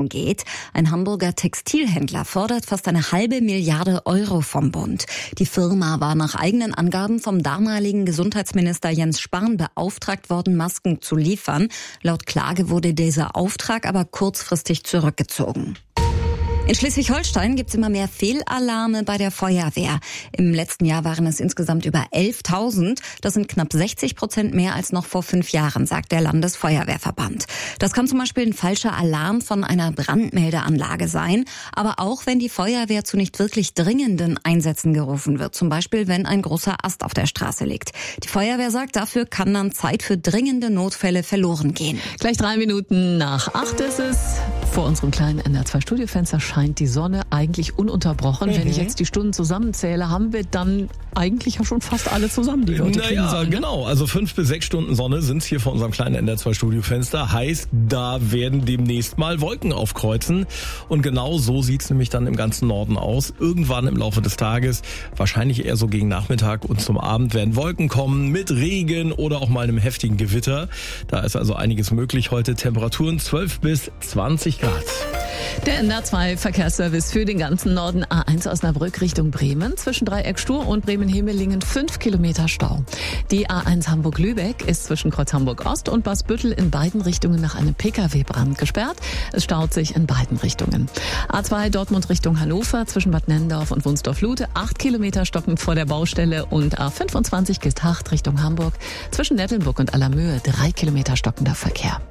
geht. Ein Hamburger Textilhändler fordert fast 1,5 Milliarde Euro vom Bund. Die Firma war nach eigenen Angaben vom damaligen Gesundheitsminister Jens Spahn beauftragt worden, Masken zu liefern. Laut Klage wurde dieser Auftrag aber kurzfristig zurückgezogen. In Schleswig-Holstein gibt es immer mehr Fehlalarme bei der Feuerwehr. Im letzten Jahr waren es insgesamt über 11.000. Das sind knapp 60% mehr als noch vor 5 Jahren, sagt der Landesfeuerwehrverband. Das kann zum Beispiel ein falscher Alarm von einer Brandmeldeanlage sein, aber auch wenn die Feuerwehr zu nicht wirklich dringenden Einsätzen gerufen wird, zum Beispiel wenn ein großer Ast auf der Straße liegt. Die Feuerwehr sagt, dafür kann dann Zeit für dringende Notfälle verloren gehen. Gleich 3 Minuten nach 8 ist es. Vor unserem kleinen NDR2-Studiofenster scheint die Sonne eigentlich ununterbrochen. Wenn ich jetzt die Stunden zusammenzähle, haben wir dann eigentlich ja schon fast alle zusammen, die Leute kriegen sollen. Ne? Genau. Also 5 bis 6 Stunden Sonne sind es hier vor unserem kleinen NDR2-Studiofenster. Heißt, da werden demnächst mal Wolken aufkreuzen. Und genau so sieht es nämlich dann im ganzen Norden aus. Irgendwann im Laufe des Tages, wahrscheinlich eher so gegen Nachmittag und zum Abend, werden Wolken kommen mit Regen oder auch mal einem heftigen Gewitter. Da ist also einiges möglich heute. Temperaturen 12 bis 20 Grad. Der NDR2-Verkehrsservice für den ganzen Norden. A1 Osnabrück Richtung Bremen. Zwischen Dreieck Stur und Bremen-Hemelingen 5 Kilometer Stau. Die A1 Hamburg-Lübeck ist zwischen Kreuz Hamburg-Ost und Bad Büttel in beiden Richtungen nach einem Pkw-Brand gesperrt. Es staut sich in beiden Richtungen. A2 Dortmund Richtung Hannover zwischen Bad Nennendorf und Wunsdorf-Lute 8 Kilometer stockend vor der Baustelle. Und A25 Gilthacht Richtung Hamburg zwischen Nettelnburg und Allermöhe 3 Kilometer stockender Verkehr.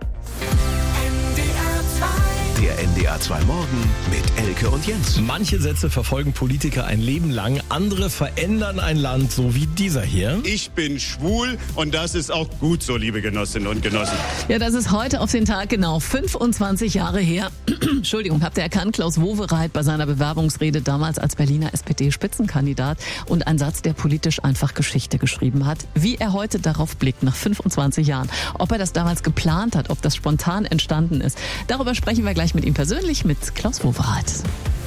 Der NDR2 Morgen mit Elke und Jens. Manche Sätze verfolgen Politiker ein Leben lang, andere verändern ein Land, so wie dieser hier. Ich bin schwul und das ist auch gut so, liebe Genossinnen und Genossen. Ja, das ist heute auf den Tag genau 25 Jahre her. Entschuldigung, habt ihr erkannt, Klaus Wowereit bei seiner Bewerbungsrede damals als Berliner SPD-Spitzenkandidat und ein Satz, der politisch einfach Geschichte geschrieben hat. Wie er heute darauf blickt, nach 25 Jahren. Ob er das damals geplant hat, ob das spontan entstanden ist. Darüber sprechen wir gleich mit ihm persönlich, mit Klaus Wowereit.